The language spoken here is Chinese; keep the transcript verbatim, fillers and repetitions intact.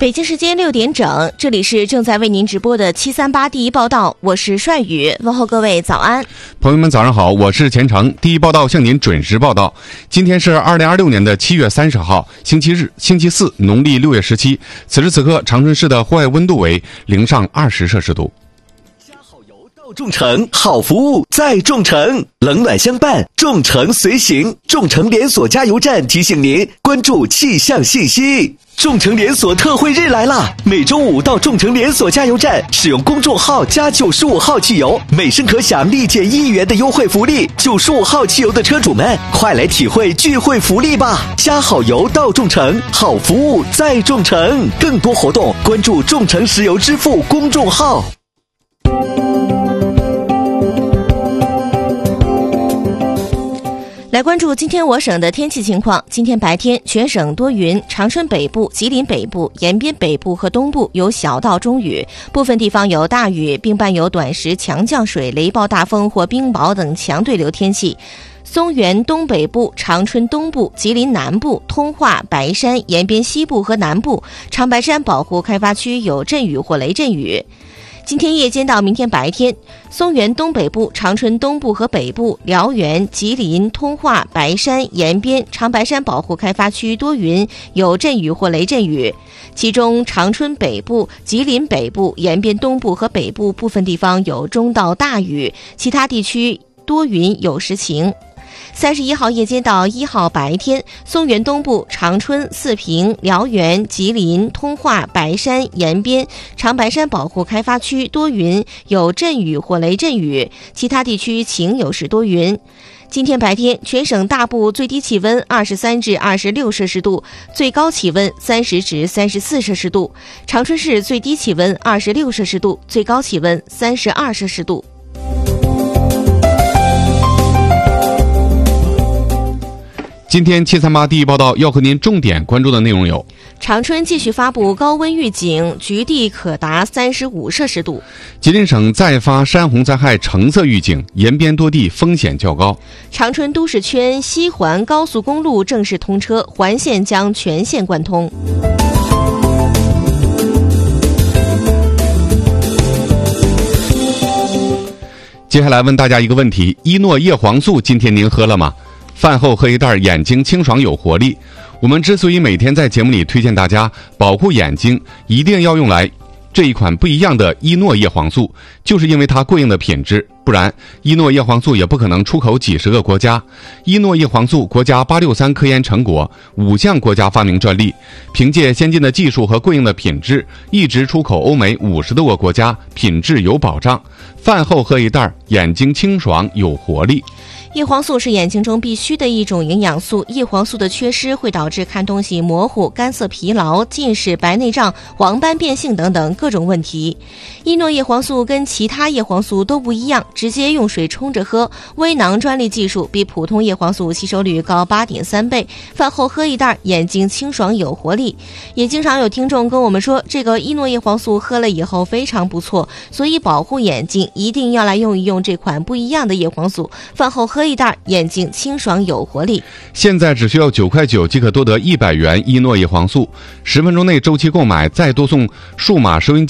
北京时间六点整，这里是正在为您直播的七三八第一报道，我是帅宇，问候各位早安。 朋友们早上好，我是钱成，第一报道向您准时报道。今天是二零二六年的七月三十号，星期日，星期四，农历六月十七。此时此刻，长春市的户外温度为零上二十摄氏度。 加好油到众诚，好服务在众诚，冷暖相伴，众诚随行。众诚连锁加油站提醒您关注气象信息。众诚连锁特惠日来啦！每周五到众诚连锁加油站，使用公众号加九十五号汽油，每升可享立减一元的优惠福利。九十五号汽油的车主们，快来体会聚会福利吧！加好油到众诚，好服务在众诚。更多活动关注众诚石油支付公众号。 来关注今天我省的天气情况。今天白天全省多云，长春北部、吉林北部、延边北部和东部有小到中雨，部分地方有大雨，并伴有短时强降水、雷暴大风或冰雹等强对流天气。松原东北部、长春东部、吉林南部、通化、白山、延边西部和南部、长白山保护开发区有阵雨或雷阵雨。今天夜间到明天白天，松原东北部、长春东部和北部、辽源、吉林、通化、白山、延边、长白山保护开发区多云，有阵雨或雷阵雨。其中长春北部、吉林北部、延边东部和北部部分地方有中到大雨，其他地区多云有时晴。三十一号夜间到一号白天，松原东部、长春、四平、辽源、吉林、通化、白山、延边、长白山保护开发区多云，有阵雨或雷阵雨，其他地区晴有时多云。今天白天，全省大部最低气温二十三至二十六摄氏度，最高气温三十至三十四摄氏度。长春市最低气温二十六摄氏度，最高气温三十二摄氏度。 今天七三八第一报道要和您重点关注的内容有： 长春继续发布高温预警，局地可达三十五摄氏度。 吉林省再发山洪灾害橙色预警，延边多地风险较高。 长春都市圈西环高速公路正式通车，环线将全线贯通。 接下来问大家一个问题：依诺叶黄素今天您喝了吗？饭后喝一袋，眼睛清爽有活力。我们之所以每天在节目里推荐大家保护眼睛，一定要用来这一款不一样的依诺叶黄素，就是因为它过硬的品质，不然依诺叶黄素也不可能出口几十个国家。依诺叶黄素国家八六三科研成果，五项国家发明专利，凭借先进的技术和过硬的品质，一直出口欧美五十多个国家，品质有保障。饭后喝一袋，眼睛清爽有活力。 叶黄素是眼睛中必须的一种营养素，叶黄素的缺失会导致看东西模糊、干涩疲劳、近视、白内障、黄斑变性等等各种问题。依诺叶黄素跟其他叶黄素都不一样，直接用水冲着喝，微囊专利技术，比普通叶黄素吸收率高 八点三 倍。饭后喝一袋，眼睛清爽有活力。也经常有听众跟我们说，这个依诺叶黄素喝了以后非常不错，所以保护眼睛一定要来用一用这款不一样的叶黄素，饭后喝一袋，眼睛清爽有活力。 现在只需要九块九即可多得一百元依诺叶黄素，十分钟内周期购买，再多送数码收音机